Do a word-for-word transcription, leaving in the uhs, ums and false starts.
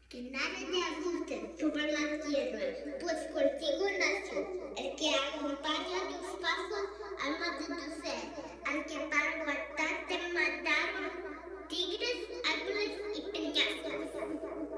Que nada te asuste sobre la tierra, pues contigo nació el que haga